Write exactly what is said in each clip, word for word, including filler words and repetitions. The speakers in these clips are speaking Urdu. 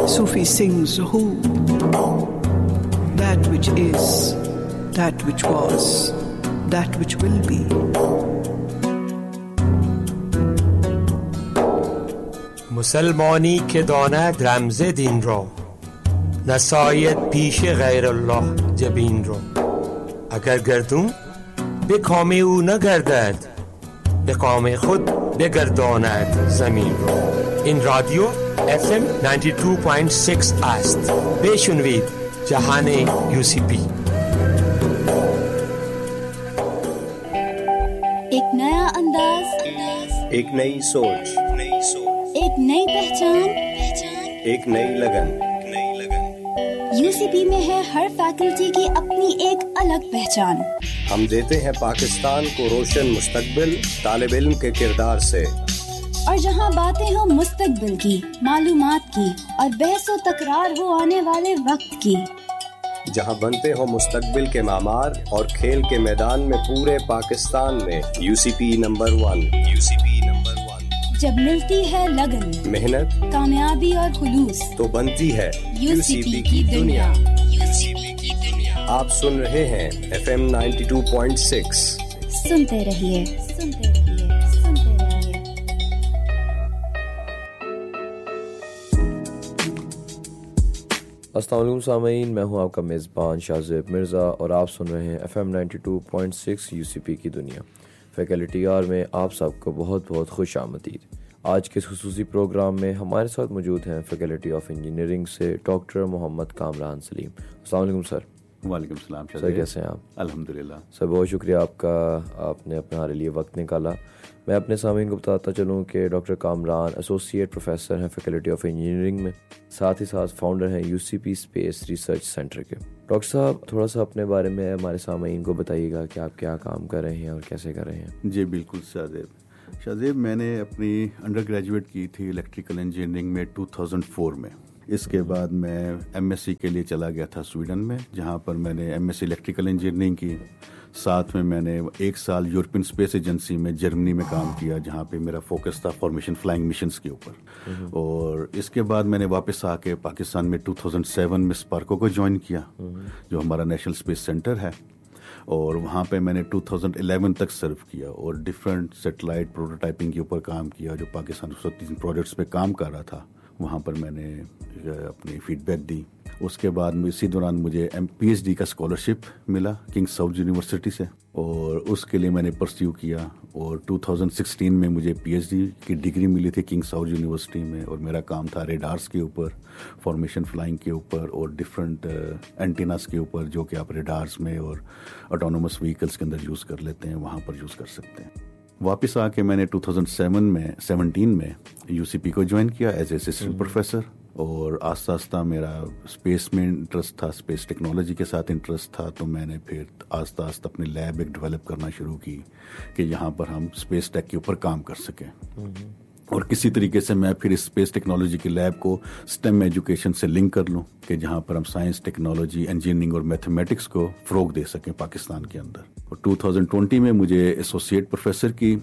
Sufi sings who, that which is, that which was, that which will be. مسلمانی که داند رمز دین را، نساید پیش غیر الله جبین را. اگر گردون به کام او نگردد، به کام خود بگرداند زمین را. این رادیو اف ام نود و دو ممیز شش است. بشنوید جهان یو سی پی. ایک نیا انداز، ایک نئی سوچ، ایک نئی پہچان، ایک نئی لگن۔ یو سی پی میں ہے ہر فیکلٹی کی اپنی ایک الگ پہچان۔ ہم دیتے ہیں پاکستان کو روشن مستقبل طالب علم کے کردار سے، اور جہاں باتیں ہوں مستقبل کی، معلومات کی، اور بحث و تکرار ہو آنے والے وقت کی، جہاں بنتے ہوں مستقبل کے معمار اور کھیل کے میدان میں پورے پاکستان میں you C P number one. You C P number one. جب ملتی ہے لگن، محنت، کامیابی اور خلوص، تو بنتی ہے یو سی پی کی دنیا۔ آپ سن رہے ہیں F M ninety two point six. سنتے رہیے، سنتے رہیے، سنتے رہیے۔ السلام علیکم سامعین، میں ہوں آپ کا میزبان شاہ زیب مرزا اور آپ سن رہے ہیں F M ninety two point six you سی پی کی دنیا۔ فیکلٹی آر میں آپ سب کو بہت بہت خوش آمدید۔ آج کے اس خصوصی پروگرام میں ہمارے ساتھ موجود ہیں فیکلٹی آف انجینئرنگ سے ڈاکٹر محمد کامران سلیم۔ السلام علیکم سر۔ وعلیکم السلام سر، کیسے ہیں آپ؟ الحمدللہ سر، بہت شکریہ آپ کا، آپ نے اپنے ہمارے لیے وقت نکالا۔ میں اپنے سامعین کو بتاتا چلوں کہ ڈاکٹر کامران ایسوسیٹ پروفیسر ہیں فیکلٹی آف انجینئرنگ میں، ساتھ ہی ساتھ فاؤنڈر ہیں you C P space research centre کے۔ ڈاکٹر صاحب، تھوڑا سا اپنے بارے میں ہمارے سامعین کو بتائیے گا کہ آپ کیا کام کر رہے ہیں اور کیسے کر رہے ہیں۔ جی بالکل شاہزیب۔ شاہزیب، میں نے اپنی انڈر گریجویٹ کی تھی الیکٹریکل انجینئرنگ میں ٹو تھاؤزینڈ فور میں۔ اس کے بعد میں ایم ایس سی کے لیے چلا گیا تھا سویڈن میں، جہاں پر میں نے M S C electrical engineering کی۔ ساتھ میں میں نے ایک سال یورپین اسپیس ایجنسی میں جرمنی میں کام کیا، جہاں پہ میرا فوکس تھا فارمیشن فلائنگ مشنز کے اوپر۔ اور اس کے بعد میں نے واپس آ کے پاکستان میں ٹو تھاؤزینڈ سیون میں اسپارکو کو جوائن کیا، جو ہمارا نیشنل اسپیس سینٹر ہے، اور وہاں پہ میں نے ٹو تھاؤزینڈ الیون تک سرو کیا اور ڈفرینٹ سیٹلائٹ پروٹوٹائپنگ کے اوپر کام کیا، جو پاکستان اس وقت تین پروجیکٹس پہ کام کر رہا تھا، وہاں پر میں نے اپنی فیڈ بیک دی۔ اس کے بعد اسی دوران مجھے ایم پی ایچ ڈی کا اسکالرشپ ملا کنگ ساؤتھ یونیورسٹی سے، اور اس کے لیے میں نے پرسیو کیا، اور ٹو تھاؤزینڈ سکسٹین میں مجھے پی ایچ ڈی کی ڈگری ملی تھی کنگ ساؤتھ یونیورسٹی میں، اور میرا کام تھا ریڈارس کے اوپر، فارمیشن فلائنگ کے اوپر، اور ڈفرینٹ اینٹیناس کے اوپر، جو کہ آپ ریڈارس میں اور آٹونومس وہیکلس کے اندر یوز کر لیتے ہیں، وہاں پر یوز کر سکتے ہیں۔ واپس آ کے میں نے ٹو تھاؤزینڈ سیون میں سیونٹین میں یو سی پی کو جوائن کیا ایز اے اسسٹنٹ پروفیسر، اور آہستہ آہستہ میرا اسپیس میں انٹرسٹ تھا، اسپیس ٹیکنالوجی کے ساتھ انٹرسٹ تھا، تو میں نے پھر آہستہ آہستہ اپنی لیب ایک ڈیولپ کرنا شروع کی کہ یہاں پر ہم اسپیس ٹیک کے اوپر کام کر سکیں، اور کسی طریقے سے میں پھر اس اسپیس ٹیکنالوجی کی لیب کو اسٹیم ایجوکیشن سے لنک کر لوں، کہ جہاں پر ہم سائنس، ٹیکنالوجی، انجینئرنگ اور میتھمیٹکس کو فروغ دے سکیں پاکستان کے اندر۔ اور ٹو تھاؤزینڈ ٹوینٹی میں مجھے ایسوسیٹ پروفیسر کی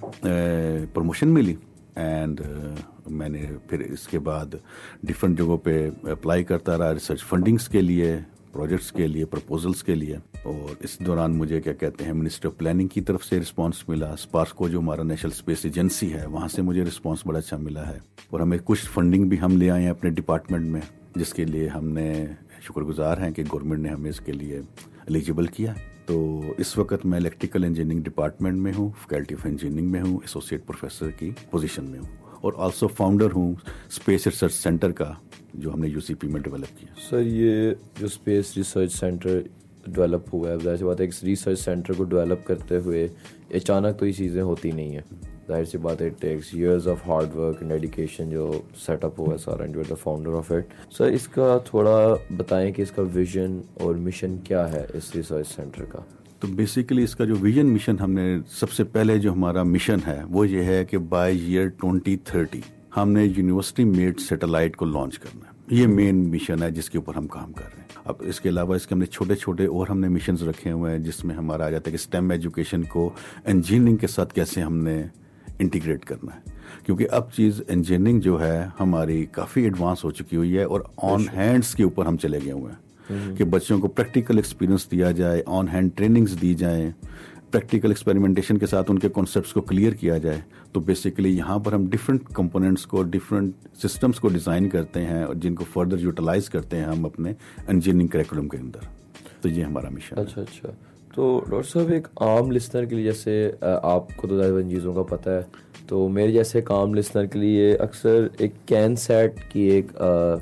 پروموشن ملی، اینڈ میں نے پھر اس کے بعد ڈفرینٹ جگہوں پہ اپلائی کرتا رہا، ریسرچ فنڈنگس کے لیے، پروجیکٹس کے لیے، پرپوزلس کے لیے، اور اس دوران مجھے کیا کہتے ہیں منسٹر آف پلاننگ کی طرف سے رسپانس ملا، اسپارکو جو ہمارا نیشنل اسپیس ایجنسی ہے، وہاں سے مجھے رسپانس بڑا اچھا ملا ہے، اور ہمیں کچھ فنڈنگ بھی ہم لے آئے ہیں اپنے ڈپارٹمنٹ میں، جس کے لیے ہم نے شکر گزار ہیں کہ گورنمنٹ نے ہمیں اس کے لیے ایلیجیبل کیا۔ تو اس وقت میں الیکٹریکل انجینئرنگ ڈپارٹمنٹ میں ہوں، فیکلٹی آف انجینئرنگ میں ہوں، ایسوسیٹ پروفیسر کی پوزیشن میں ہوں، اور آلسو فاؤنڈر ہوں اسپیس ریسرچ سینٹر کا، جو ہم نے یو سی پی میں ڈیولپ کیا۔ سر، یہ جو اسپیس ریسرچ سینٹر ڈیولپ ہوا ہے، ظاہر سی بات ہے کہ ریسرچ سینٹر کو ڈیولپ کرتے ہوئے اچانک تو یہ چیزیں ہوتی نہیں ہیں، ظاہر سی بات ہے it takes years of hard work and dedication جو سیٹ اپ ہوا ہے سارا، and you are the founder of it. سر، اس کا تھوڑا بتائیں کہ اس کا ویژن اور مشن کیا ہے اس ریسرچ سینٹر کا؟ تو بیسیکلی اس کا جو ویژن مشن ہم نے سب سے پہلے جو ہمارا مشن ہے وہ یہ ہے کہ بائی ایئر ٹوینٹی تھرٹی ہم نے یونیورسٹی میڈ سیٹلائٹ کو لانچ کرنا ہے۔ یہ مین مشن ہے جس کے اوپر ہم کام کر رہے ہیں۔ اب اس کے علاوہ اس کے ہم نے چھوٹے چھوٹے اور ہم نے مشنز رکھے ہوئے ہیں، جس میں ہمارا آ جاتا ہے کہ اسٹیم ایجوکیشن کو انجینئرنگ کے ساتھ کیسے ہم نے انٹیگریٹ کرنا ہے۔ کیونکہ اب چیز انجینئرنگ جو ہے ہماری کافی ایڈوانس ہو چکی ہوئی ہے اور آن ہینڈس کے اوپر ہم چلے گئے ہوئے ہیں کہ بچوں کو پریکٹیکل ایکسپیرینس دیا جائے, آن ہینڈ ٹریننگز دی جائیں, پریکٹیکل ایکسپیریمنٹیشن کے ساتھ ان کے کانسیپٹس کو کلیئر کیا جائے. تو بیسیکلی یہاں پر ہم ڈفرینٹ کمپوننٹس کو, ڈفرینٹ سسٹمس کو ڈیزائن کرتے ہیں اور جن کو فردر یوٹیلائز کرتے ہیں ہم اپنے انجینئرنگ کریکولم کے اندر. تو یہ ہمارا مشن ہے. اچھا اچھا تو ڈاکٹر صاحب ایک عام لسنر کے لیے, جیسے آپ کو تو زیادہ ان چیزوں کا پتہ ہے, تو میرے جیسے ایک عام لسنر کے لیے اکثر ایک کین سیٹ کی ایک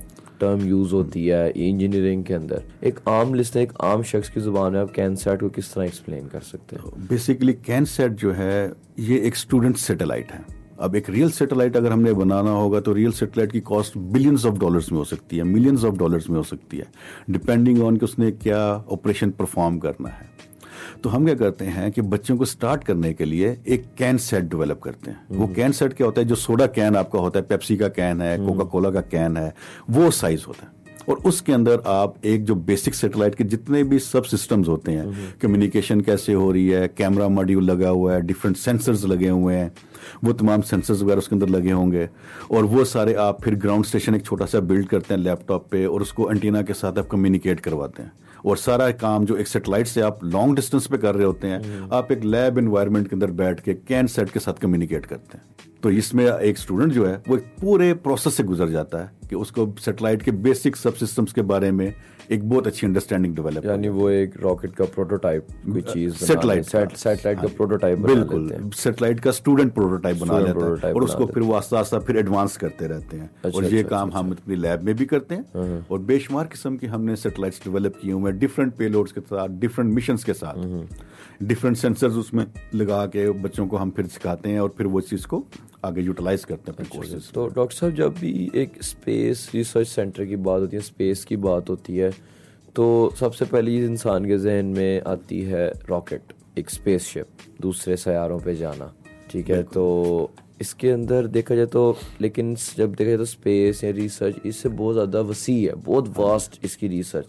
ٹرم یوز ہوتی ہے انجینئرنگ کے اندر. ایک عام لسنر, ایک عام شخص کی زبان میں آپ کین سیٹ کو کس طرح ایکسپلین کر سکتے ہیں؟ بیسیکلی کین سیٹ جو ہے یہ ایک اسٹوڈنٹ سیٹلائٹ ہے. اب ایک ریئل سیٹلائٹ اگر ہم نے بنانا ہوگا تو ریئل سیٹلائٹ کی کاسٹ بلینز آف ڈالرز میں ہو سکتی ہے, ملینز آف ڈالرز میں ہو سکتی ہے, ڈپینڈنگ آن کہ اس نے کیا آپریشن پرفارم کرنا ہے. تو ہم کیا کرتے ہیں کہ بچوں کو سٹارٹ کرنے کے لیے ایک کین سیٹ ڈیولپ کرتے ہیں. وہ کین سیٹ کیا ہوتا ہے, جو سوڈا کین آپ کا ہوتا ہے, پیپسی کا کین ہے, کوکا کولا کا کین ہے, وہ سائز ہوتا ہے. اور اس کے اندر آپ ایک جو بیسک سیٹلائٹ کے جتنے بھی سب سسٹمز ہوتے ہیں, کمیونیکیشن کیسے ہو رہی ہے, کیمرا ماڈیول لگا ہوا ہے, ڈفرینٹ سینسرز لگے ہوئے ہیں, وہ تمام سینسرز وغیرہ اس کے اندر لگے ہوں گے, اور وہ سارے آپ پھر گراؤنڈ اسٹیشن ایک چھوٹا سا بلڈ کرتے ہیں لیپ ٹاپ پہ, اور اس کو انٹینا کے ساتھ آپ کمیونیکیٹ کرواتے ہیں. اور سارا کام جو ایک سیٹلائٹ سے آپ لانگ ڈسٹینس پہ کر رہے ہوتے ہیں, آپ ایک لیب انوائرمنٹ کے اندر بیٹھ کے کین سیٹ کے ساتھ کمیونیکیٹ کرتے ہیں. تو اس میں ایک اسٹوڈنٹ جو ہے وہ ایک پورے پروسیس سے گزر جاتا ہے کہ اس کو سیٹلائٹ کے بیسک سب سسٹمس کے بارے میں ایک بہت اچھی انڈرسٹینڈنگ ڈیولپ, یعنی وہ ایک راکٹ کا پروٹوٹائپ کوئی چیز, سیٹلائٹ سیٹلائٹ کا پروٹوٹائپ, بالکل سیٹلائٹ کا اسٹوڈنٹ پروٹوٹائپ بنا لیتا ہے, اور اس کو پھر وہ آہستہ آہستہ پھر ایڈوانس کرتے رہتے ہیں. اور یہ کام ہم اپنی لیب میں بھی کرتے ہیں, اور بے شمار قسم کی ہم نے سیٹلائٹس ڈیولپ کیے ہوئے ہیں ڈفرینٹ پے لوڈس کے ساتھ, ڈفرینٹ مشنس کے ساتھ, ڈفرینٹ سینسرز اس میں لگا کے بچوں کو ہم پھر سکھاتے ہیں اور پھر وہ چیز کو آگے یوٹیلائز کرتے ہیں اپنے کورسز. تو ڈاکٹر صاحب جب بھی ایک اسپیس ریسرچ سینٹر کی بات ہوتی ہے, اسپیس کی بات ہوتی ہے, تو سب سے پہلی انسان کے ذہن میں آتی ہے راکٹ, ایک اسپیس شپ, دوسرے سیاروں پہ جانا, ٹھیک ہے. تو اس کے اندر دیکھا جائے تو, لیکن جب دیکھا جائے تو اسپیس یا ریسرچ اس سے بہت زیادہ وسیع ہے, بہت واسٹ اس کی ریسرچ